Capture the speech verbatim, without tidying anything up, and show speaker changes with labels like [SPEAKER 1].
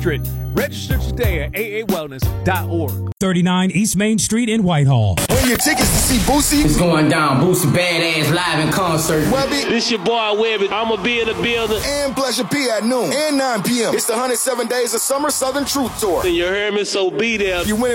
[SPEAKER 1] hundred. Register today at A A wellness dot org.
[SPEAKER 2] thirty-nine East Main Street in Whitehall.
[SPEAKER 3] Win your tickets to see Boosie.
[SPEAKER 4] It's going down. Boosie Badass live in concert.
[SPEAKER 3] Webby.
[SPEAKER 5] This your boy Webby. I'ma be in the building.
[SPEAKER 3] And Pleasure P at noon and nine p.m. It's the one hundred seven Days of Summer Southern Truth Tour.
[SPEAKER 5] And you heard me, so be there.
[SPEAKER 3] You win